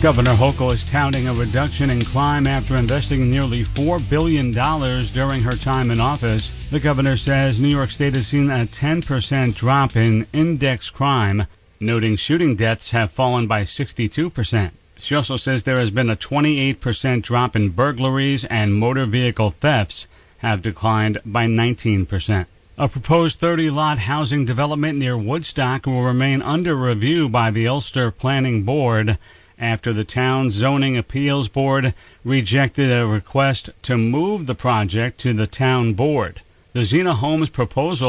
Governor Hochul is touting a reduction in crime after investing nearly $4 billion during her time in office. The governor says New York State has seen a 10% drop in index crime, noting shooting deaths have fallen by 62%. She also says there has been a 28% drop in burglaries and motor vehicle thefts have declined by 19%. A proposed 30-lot housing development near Woodstock will remain under review by the Ulster Planning Board after the town's Zoning Appeals Board rejected a request to move the project to the town board. The Zena Homes proposal